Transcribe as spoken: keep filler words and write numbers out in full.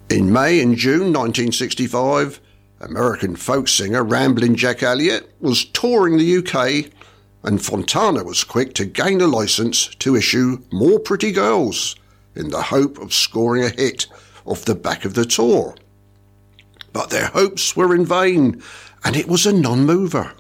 In May and June nineteen sixty-five, American folk singer Ramblin' Jack Elliott was touring the U K, and Fontana was quick to gain a licence to issue More Pretty Girls in the hope of scoring a hit off the back of the tour. But their hopes were in vain, and it was a non-mover.